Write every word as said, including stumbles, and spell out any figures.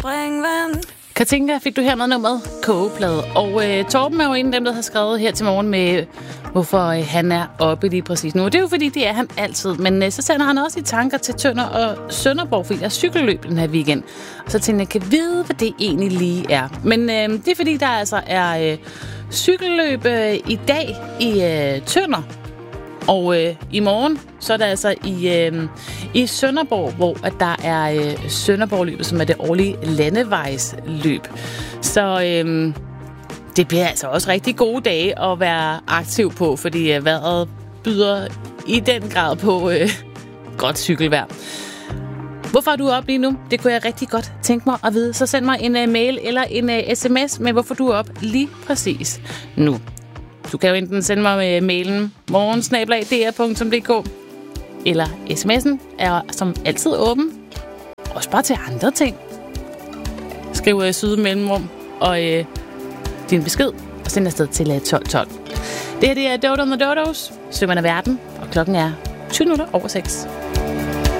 springvand. Katinka fik du her med nummeret Kogeplade. Og øh, Torben er jo en af dem, der har skrevet her til morgen med, hvorfor øh, han er oppe lige præcis nu. Og det er jo fordi, det er han altid. Men øh, så sender han også i tanker til Tønder og Sønderborg, fordi der er cykelløb den her weekend. Og så tænker jeg, kan vide, hvad det egentlig lige er. Men øh, det er fordi, der altså er øh, cykelløb øh, i dag i øh, Tønder. Og øh, i morgen, så er der altså i, øh, i Sønderborg, hvor at der er øh, Sønderborgløbet, som er det årlige landevejsløb. Så øh, det bliver altså også rigtig gode dage at være aktiv på, fordi øh, vejret byder i den grad på øh, godt cykelvejr. Hvorfor er du oppe lige nu? Det kunne jeg rigtig godt tænke mig at vide. Så send mig en uh, mail eller en uh, sms med, hvorfor du er oppe lige præcis nu. Du kan jo enten sende mig uh, mailen morgen snabel-a d r punktum d k eller sms'en er som altid åben. Også bare til andre ting. Skriv uh, Syde Mellemrum og uh, din besked og send afsted til uh, tolv tolv. Det her det er Dodo and the Dodos, Sømmerne af Verden, og klokken er tyve minutter over seks.